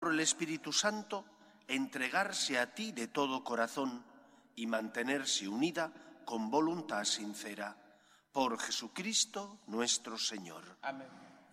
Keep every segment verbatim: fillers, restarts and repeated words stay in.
por el Espíritu Santo, entregarse a ti de todo corazón y mantenerse unida con voluntad sincera. Por Jesucristo nuestro Señor. Amén.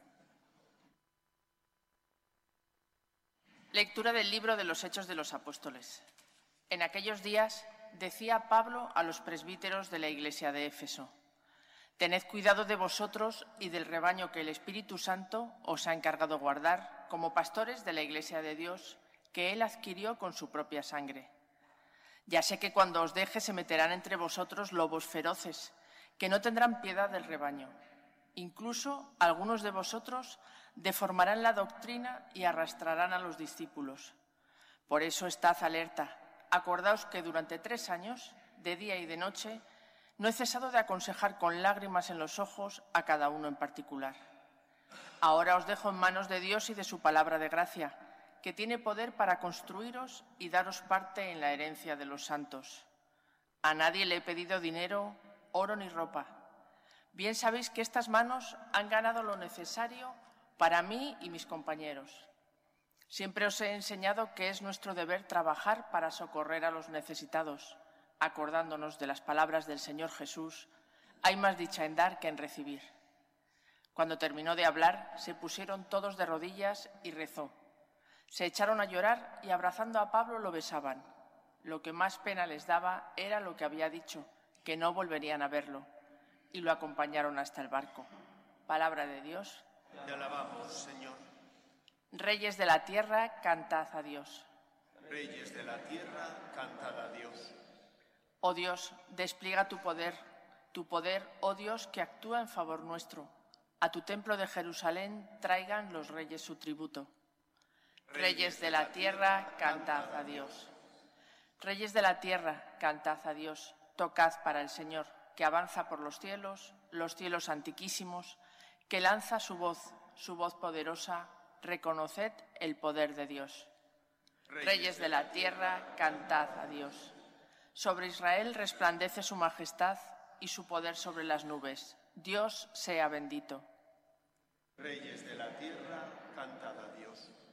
Lectura del libro de los Hechos de los Apóstoles. En aquellos días decía Pablo a los presbíteros de la iglesia de Éfeso: tened cuidado de vosotros y del rebaño que el Espíritu Santo os ha encargado guardar como pastores de la iglesia de Dios que Él adquirió con su propia sangre. Ya sé que cuando os deje se meterán entre vosotros lobos feroces, que no tendrán piedad del rebaño. Incluso algunos de vosotros deformarán la doctrina y arrastrarán a los discípulos. Por eso estad alerta. Acordaos que durante tres años, de día y de noche, no he cesado de aconsejar con lágrimas en los ojos a cada uno en particular. Ahora os dejo en manos de Dios y de su palabra de gracia, que tiene poder para construiros y daros parte en la herencia de los santos. A nadie le he pedido dinero, oro ni ropa. Bien sabéis que estas manos han ganado lo necesario para mí y mis compañeros. Siempre os he enseñado que es nuestro deber trabajar para socorrer a los necesitados, acordándonos de las palabras del Señor Jesús: hay más dicha en dar que en recibir. Cuando terminó de hablar, se pusieron todos de rodillas y rezó. Se echaron a llorar y abrazando a Pablo lo besaban. Lo que más pena les daba era lo que había dicho, que no volverían a verlo, y lo acompañaron hasta el barco. Palabra de Dios. Te alabamos, Señor. Reyes de la tierra, cantad a Dios. Reyes de la tierra, cantad a Dios. Oh Dios, despliega tu poder, tu poder, oh Dios, que actúa en favor nuestro. A tu templo de Jerusalén traigan los reyes su tributo. Reyes de la tierra, cantad a Dios. Reyes de la tierra, cantad a Dios. Tocad para el Señor, que avanza por los cielos, los cielos antiquísimos, que lanza su voz, su voz poderosa. Reconoced el poder de Dios. Reyes de la tierra, cantad a Dios. Sobre Israel resplandece su majestad y su poder sobre las nubes. Dios sea bendito. Reyes de la tierra, cantad a Dios.